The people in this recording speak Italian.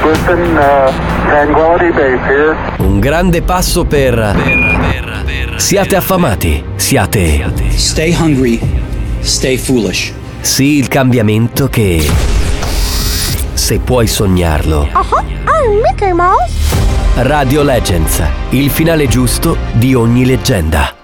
Houston, Tranquility Base here. Un grande passo per... Siate affamati, siate... Stay hungry, stay foolish. Sì, il cambiamento che... Se puoi sognarlo. I'm Mickey Mouse. Radio Legends, il finale giusto di ogni leggenda.